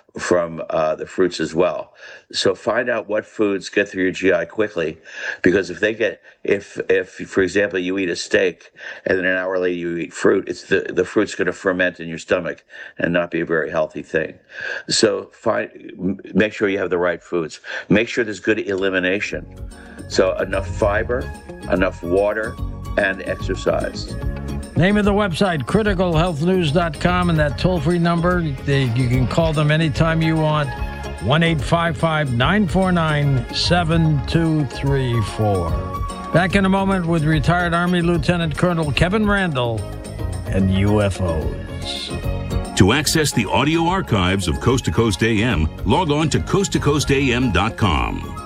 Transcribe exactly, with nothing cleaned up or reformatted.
from uh, the fruits as well. So find out what foods get through your G I quickly, because if they get, if, if for example, you eat a steak and then an hour later you eat fruit, it's the, the fruit's going to ferment in your stomach and not be a very healthy thing. So find, make sure you have the right foods. Make sure there's good elimination. So enough fiber, enough water, and exercise. Name of the website, critical health news dot com, and that toll-free number, they, you can call them anytime you want, one eight five five, nine four nine, seven two three four. Back in a moment with retired Army Lieutenant Colonel Kevin Randle and U F Os. To access the audio archives of Coast to Coast A M, log on to coast to coast a m dot com.